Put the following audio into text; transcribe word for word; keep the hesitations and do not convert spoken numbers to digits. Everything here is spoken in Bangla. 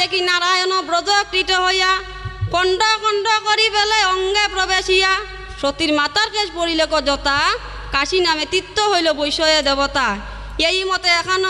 কি নারায়ণ ব্রজ কৃত হইয়া কণ্ড কণ্ড করি বেলে অঙ্গে প্রবেশিয়া সতীর মাতার কেশ পড়িলে কজতা কাশী নামে তীর্থ হইল বৈষয়ে দেবতা এই মতে এখানো